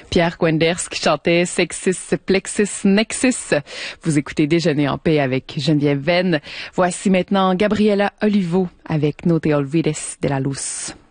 Pierre Quenders qui chantait Sexis Plexis Nexis. Vous écoutez Déjeuner en paix avec Geneviève Venn. Voici maintenant Gabriela Olivo avec No te olvides de la luz.